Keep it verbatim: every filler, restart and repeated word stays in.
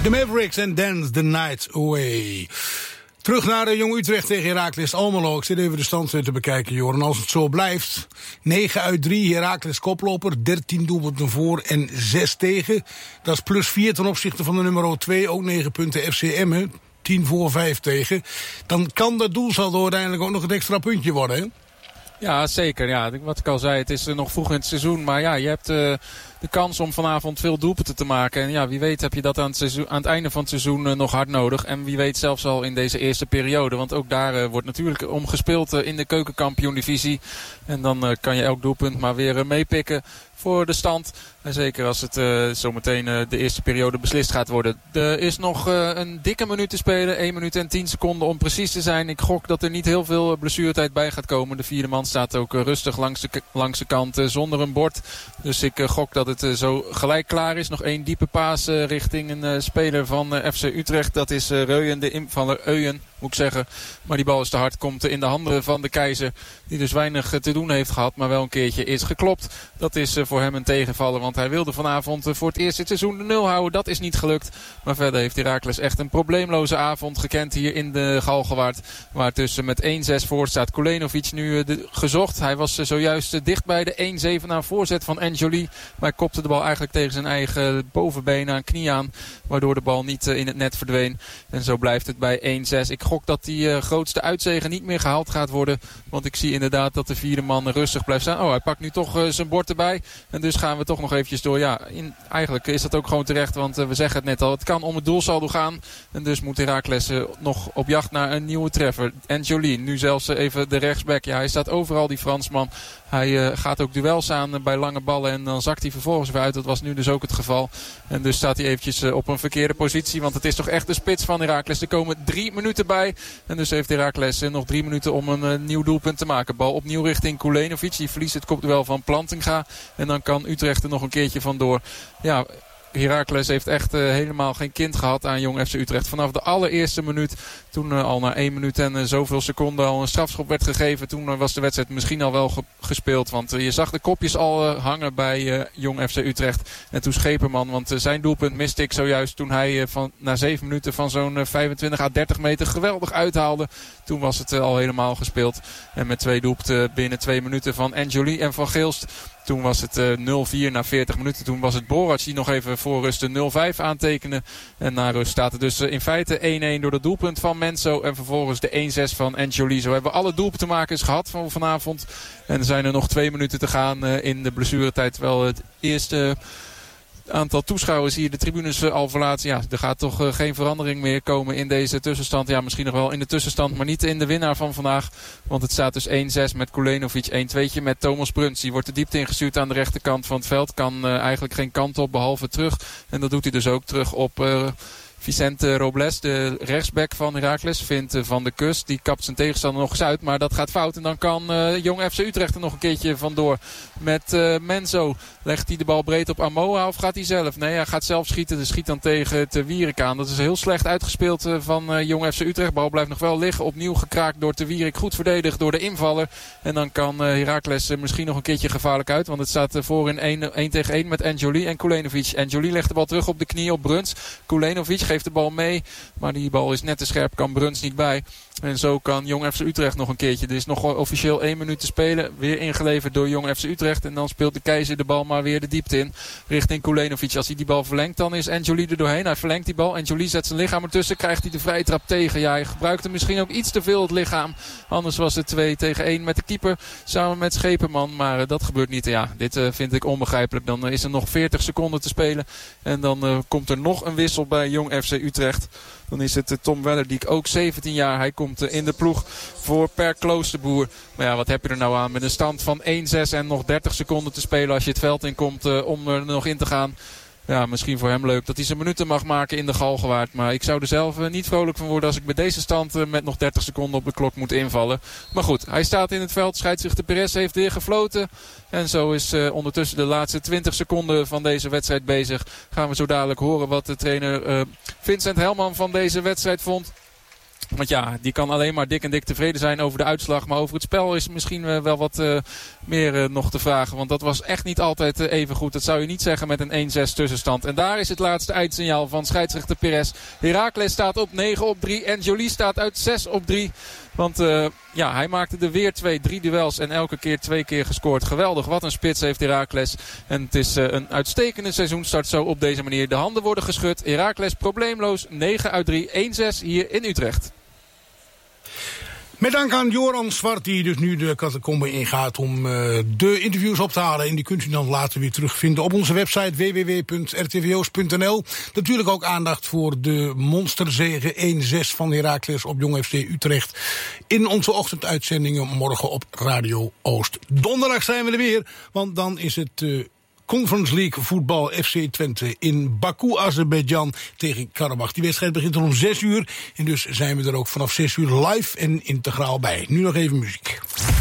De Mavericks en Dance the Night Away. Terug naar Jong Utrecht tegen Heracles Almelo. Ik zit even de stand te bekijken, Joren. Als het zo blijft, negen uit drie, Heracles koploper, dertien doelpunten voor en zes tegen. Dat is plus vier ten opzichte van de nummer twee, ook negen punten F C Emmen, tien voor, vijf tegen. Dan kan dat doelsaldo uiteindelijk ook nog een extra puntje worden, hè? Ja, zeker. Ja, wat ik al zei, het is nog vroeg in het seizoen. Maar ja, je hebt uh, de kans om vanavond veel doelpunten te maken. En ja, wie weet heb je dat aan het, seizoen, aan het einde van het seizoen uh, nog hard nodig. En wie weet zelfs al in deze eerste periode. Want ook daar uh, wordt natuurlijk om gespeeld uh, in de keukenkampioen-divisie. En dan uh, kan je elk doelpunt maar weer uh, meepikken voor de stand. En zeker als het uh, zometeen uh, de eerste periode beslist gaat worden. Er is nog uh, een dikke minuut te spelen. één minuut en tien seconden om precies te zijn. Ik gok dat er niet heel veel blessuretijd bij gaat komen. De vierde man staat ook uh, rustig langs de, langs de kant uh, zonder een bord. Dus ik uh, gok dat het uh, zo gelijk klaar is. Nog één diepe paas uh, richting een uh, speler van uh, F C Utrecht. Dat is uh, Reuyen, de invaller Euyen, moet ik zeggen. Maar die bal is te hard. Komt in de handen van de Keizer. Die dus weinig uh, te doen heeft gehad. Maar wel een keertje is geklopt. Dat is uh, voor hem een tegenvaller. Want hij wilde vanavond uh, voor het eerst dit seizoen de nul houden. Dat is niet gelukt. Maar verder heeft Heracles echt een probleemloze avond gekend hier in de Galgenwaard. Waar tussen met één zes voor staat. Kulenovic nu uh, de, gezocht. Hij was uh, zojuist uh, dicht bij de één zeven na voorzet van Anjoli. Maar hij kopte de bal eigenlijk tegen zijn eigen bovenbeen aan, knie aan. Waardoor de bal niet uh, in het net verdween. En zo blijft het bij één zes. Ik gok dat die uh, grootste uitzege niet meer gehaald gaat worden. Want ik zie inderdaad dat de vierde man rustig blijft staan. Oh, hij pakt nu toch uh, zijn bord erbij. En dus gaan we toch nog eventjes door. Ja, in, eigenlijk is dat ook gewoon terecht. Want uh, we zeggen het net al. Het kan om het doelsaldo gaan. En dus moet Heracles uh, nog op jacht naar een nieuwe treffer. En Jolie, nu zelfs uh, even de rechtsback. Ja, hij staat overal, die Fransman. Hij uh, gaat ook duels aan uh, bij lange ballen. En dan zakt hij vervolgens weer uit. Dat was nu dus ook het geval. En dus staat hij eventjes uh, op een verkeerde positie. Want het is toch echt de spits van Heracles. Er komen drie minuten bij. En dus heeft Heracles uh, nog drie minuten om een uh, nieuw doelpunt te maken. Bal opnieuw richting Kulenovic. Die verliest het kopduel van Plantinga. En dan kan Utrecht er nog een keertje vandoor. Ja, Heracles heeft echt uh, helemaal geen kind gehad aan Jong F C Utrecht. Vanaf de allereerste minuut, toen uh, al na één minuut en uh, zoveel seconden al een strafschop werd gegeven. Toen uh, was de wedstrijd misschien al wel ge- gespeeld. Want uh, je zag de kopjes al uh, hangen bij uh, Jong F C Utrecht. En toen Scheperman, want uh, zijn doelpunt miste ik zojuist toen hij uh, van, na zeven minuten van zo'n uh, vijfentwintig à dertig meter geweldig uithaalde. Toen was het uh, al helemaal gespeeld. En met twee doelpunten binnen twee minuten van Anjoli en van Geelst. Toen was het uh, nul vier na veertig minuten. Toen was het Borac die nog even voor rust de nul vijf aantekende. En na rust staat er dus uh, in feite één één door het doelpunt van Menso. En vervolgens de één zes van Anjoli. Zo hebben we alle doelpuntenmakers gehad van vanavond. En er zijn er nog twee minuten te gaan uh, in de blessuretijd. Terwijl het eerste Uh, aantal toeschouwers hier de tribunes al verlaten. Ja, er gaat toch uh, geen verandering meer komen in deze tussenstand. Ja, misschien nog wel in de tussenstand, maar niet in de winnaar van vandaag. Want het staat dus één zes met Kulenovic, één twee met Thomas Bruns. Die wordt de diepte ingestuurd aan de rechterkant van het veld. Kan uh, eigenlijk geen kant op, behalve terug. En dat doet hij dus ook terug op Uh, Vicente Robles, de rechtsback van Heracles, vindt uh, Van de Kust. Die kapt zijn tegenstander nog eens uit, maar dat gaat fout. En dan kan uh, Jong F C Utrecht er nog een keertje vandoor. Met uh, Menzo legt hij de bal breed op Amoa of gaat hij zelf? Nee, hij gaat zelf schieten. Dus schiet dan tegen Te Wierik aan. Dat is heel slecht uitgespeeld uh, van uh, Jong F C Utrecht. Bal blijft nog wel liggen. Opnieuw gekraakt door Te Wierik. Goed verdedigd door de invaller. En dan kan uh, Heracles uh, misschien nog een keertje gevaarlijk uit. Want het staat uh, voor in één tegen één met Anjoli en Kulenovic. Anjoli legt de bal terug op de knie op Bruns. Kulenovic geeft de bal mee. Maar die bal is net te scherp. Kan Bruns niet bij. En zo kan Jong F C Utrecht nog een keertje. Er is nog officieel één minuut te spelen. Weer ingeleverd door Jong F C Utrecht. En dan speelt de Keizer de bal maar weer de diepte in. Richting Kulenovic. Als hij die bal verlengt, dan is Anjoli er doorheen. Hij verlengt die bal. Anjoli zet zijn lichaam ertussen. Krijgt hij de vrije trap tegen. Ja, hij gebruikte misschien ook iets te veel het lichaam. Anders was het twee tegen één met de keeper. Samen met Scheperman. Maar uh, dat gebeurt niet. Ja, dit uh, vind ik onbegrijpelijk. Dan uh, is er nog veertig seconden te spelen. En dan uh, komt er nog een wissel bij Jong F C Utrecht. Dan is het uh, Tom Wellerdiek, ook zeventien jaar. Hij komt uh, in de ploeg voor Per Kloosterboer. Maar ja, wat heb je er nou aan met een stand van één zes en nog dertig seconden te spelen als je het veld in komt uh, om er nog in te gaan. Ja, misschien voor hem leuk dat hij zijn minuten mag maken in de Galgenwaard. Maar ik zou er zelf uh, niet vrolijk van worden als ik met deze stand uh, met nog dertig seconden op de klok moet invallen. Maar goed, hij staat in het veld. Scheidsrechter Perez heeft weer gefloten. En zo is uh, ondertussen de laatste twintig seconden van deze wedstrijd bezig. Gaan we zo dadelijk horen wat de trainer uh, Vincent Helman van deze wedstrijd vond. Want ja, die kan alleen maar dik en dik tevreden zijn over de uitslag. Maar over het spel is misschien uh, wel wat uh, meer uh, nog te vragen. Want dat was echt niet altijd uh, even goed. Dat zou je niet zeggen met een één zes tussenstand. En daar is het laatste eindsignaal van scheidsrechter Perez. Heracles staat op negen op drie. En Joly staat uit zes op drie. Want uh, ja, hij maakte er weer twee, drie duels en elke keer twee keer gescoord. Geweldig, wat een spits heeft Heracles. En het is uh, een uitstekende seizoenstart zo op deze manier. De handen worden geschud. Heracles probleemloos, negen uit drie, één zes hier in Utrecht. Met dank aan Joran Zwart, die dus nu de catacombe ingaat om uh, de interviews op te halen. En die kunt u dan later weer terugvinden op onze website w w w punt r t v oost punt n l. Natuurlijk ook aandacht voor de monsterzege één zes van Heracles op Jong F C Utrecht. In onze ochtenduitzendingen morgen op Radio Oost. Donderdag zijn we er weer, want dan is het Uh, Conference League voetbal F C Twente in Baku, Azerbeidzjan tegen Karabach. Die wedstrijd begint om zes uur en dus zijn we er ook vanaf zes uur live en integraal bij. Nu nog even muziek.